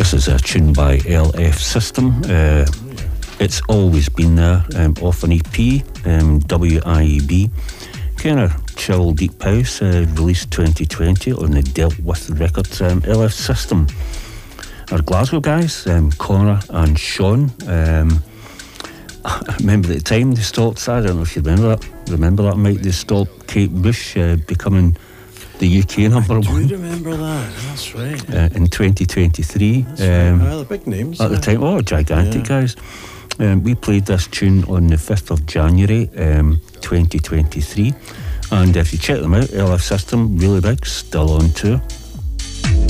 This is a tune by LF System. It's always been there, off an EP, WIEB. Kind of chill deep house, released 2020 on the Dealt With Records. LF System. Our Glasgow guys, Connor and Sean. I remember at the time they stopped, I don't know if you remember that, Mike, they stopped Kate Bush becoming the UK number one. I do remember that, that's right. In 2023. Well, the big names. At the time, gigantic guys. We played this tune on the 5th of January 2023. And if you check them out, LF System, really big, still on tour.